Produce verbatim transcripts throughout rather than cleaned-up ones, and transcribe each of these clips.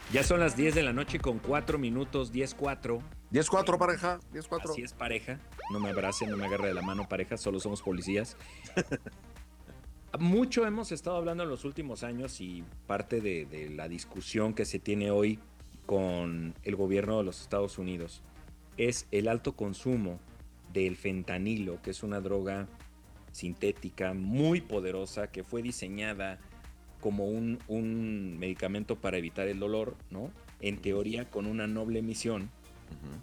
Ya son las diez de la noche con cuatro minutos, diez cuatro. diez cuatro, pareja, diez cuatro. Así es, pareja. No me abrace, no me agarre de la mano, pareja. Solo somos policías. Mucho hemos estado hablando en los últimos años y parte de, de la discusión que se tiene hoy con el gobierno de los Estados Unidos es el alto consumo del fentanilo, que es una droga sintética muy poderosa que fue diseñada como un, un medicamento para evitar el dolor, ¿no? En teoría con una noble misión, Ujú.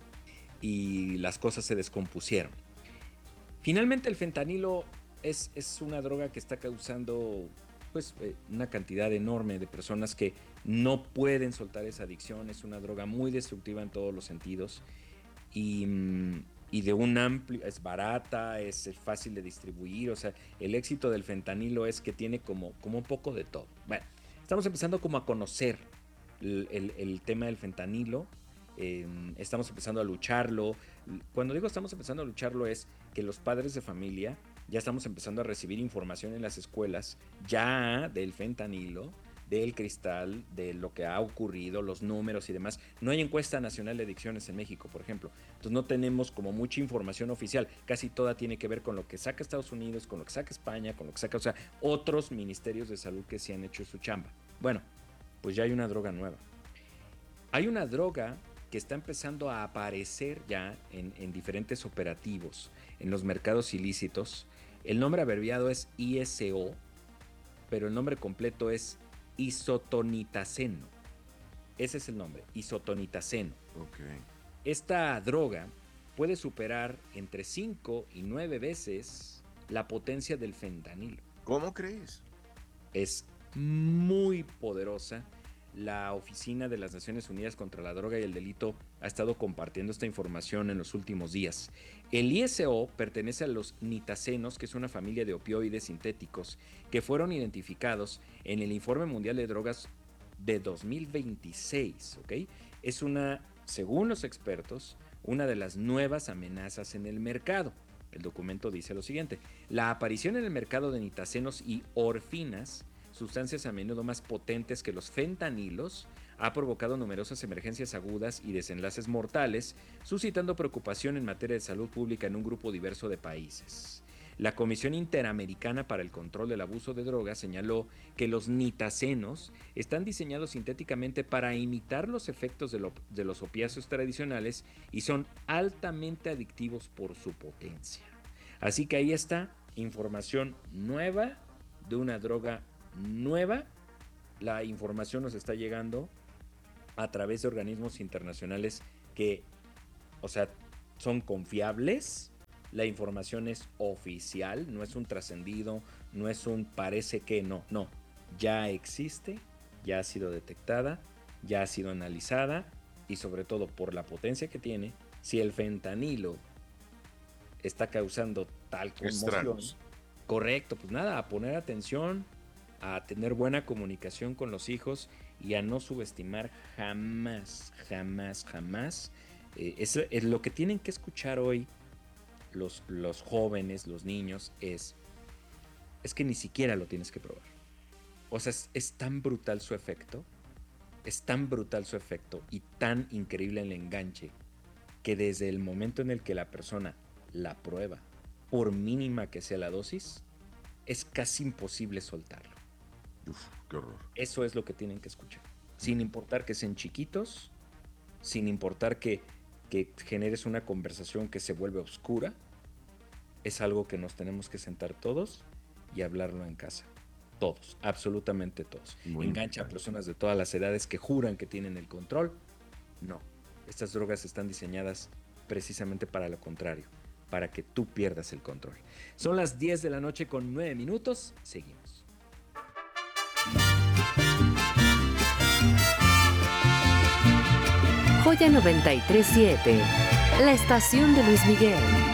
y las cosas se descompusieron. Finalmente el fentanilo es, es una droga que está causando pues, eh, una cantidad enorme de personas que no pueden soltar esa adicción. Es una droga muy destructiva en todos los sentidos y, mm, y de un amplio, es barata, es fácil de distribuir. O sea, el éxito del fentanilo es que tiene como, como un poco de todo. Bueno, estamos empezando como a conocer el, el, el tema del fentanilo. Eh, estamos empezando a lucharlo. Cuando digo estamos empezando a lucharlo es que los padres de familia ya estamos empezando a recibir información en las escuelas ya del fentanilo, del cristal, de lo que ha ocurrido, los números y demás. No hay encuesta nacional de adicciones en México, por ejemplo. Entonces no tenemos como mucha información oficial. Casi toda tiene que ver con lo que saca Estados Unidos, con lo que saca España, con lo que saca, o sea, otros ministerios de salud que sí han hecho su chamba. Bueno, pues ya hay una droga nueva. Hay una droga que está empezando a aparecer ya en, en diferentes operativos, en los mercados ilícitos. El nombre abreviado es I S O, pero el nombre completo es isotonitaceno. Ese es el nombre, isotonitaceno. Ok. Esta droga puede superar entre cinco y nueve veces la potencia del fentanilo. ¿Cómo crees? Es muy poderosa. La Oficina de las Naciones Unidas contra la Droga y el Delito ha estado compartiendo esta información en los últimos días. El I S O pertenece a los nitacenos, que es una familia de opioides sintéticos que fueron identificados en el Informe Mundial de Drogas de dos mil veintiséis. ¿Okay? Es una, según los expertos, una de las nuevas amenazas en el mercado. El documento dice lo siguiente: la aparición en el mercado de nitacenos y orfinas, sustancias a menudo más potentes que los fentanilos, ha provocado numerosas emergencias agudas y desenlaces mortales, suscitando preocupación en materia de salud pública en un grupo diverso de países. La Comisión Interamericana para el Control del Abuso de Drogas señaló que los nitacenos están diseñados sintéticamente para imitar los efectos de, lo, de los opiáceos tradicionales y son altamente adictivos por su potencia. Así que ahí está, información nueva de una droga nueva. La información nos está llegando a través de organismos internacionales que, o sea, son confiables. La información es oficial, no es un trascendido, no es un parece que, no, no. Ya existe, ya ha sido detectada, ya ha sido analizada y sobre todo por la potencia que tiene, si el fentanilo está causando tal conmoción, Estragos. correcto, pues nada, a poner atención, a tener buena comunicación con los hijos y a no subestimar jamás, jamás, jamás. Eh, es, es lo que tienen que escuchar hoy los, los jóvenes, los niños, es, es que ni siquiera lo tienes que probar. O sea, es, es tan brutal su efecto, es tan brutal su efecto y tan increíble el enganche que desde el momento en el que la persona la prueba, por mínima que sea la dosis, es casi imposible soltarlo. Uf, qué horror. Eso es lo que tienen que escuchar. Sin importar que sean chiquitos, sin importar que, que generes una conversación que se vuelve oscura, es algo que nos tenemos que sentar todos y hablarlo en casa. Todos, absolutamente todos. Muy Engancha a importante. personas de todas las edades que juran que tienen el control. No, estas drogas están diseñadas precisamente para lo contrario, para que tú pierdas el control. Son las diez de la noche con nueve minutos. Seguimos. Joya noventa y tres punto siete, la estación de Luis Miguel.